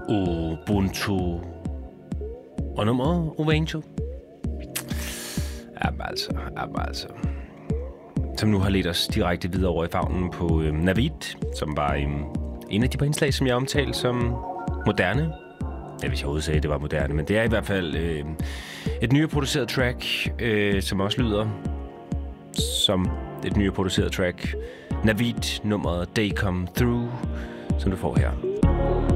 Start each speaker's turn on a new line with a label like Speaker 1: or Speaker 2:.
Speaker 1: Ubuntu og nummeret Ovangel. Jamen altså. Som nu har ledt os direkte videre over i favnen på Navid, som var en af de par indslag, som jeg omtalte som moderne. Ja, hvis jeg overhovedet sagde, at det var moderne, men det er i hvert fald et nyere produceret track, som også lyder som et nyere produceret track. Navid, nummeret They Come Through, som du får her.